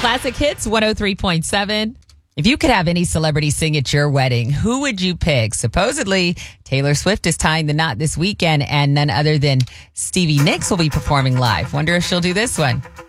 Classic Hits 103.7. If you could have any celebrity sing at your wedding, who would you pick? Supposedly, Taylor Swift is tying the knot this weekend, and none other than Stevie Nicks will be performing live. Wonder if she'll do this one.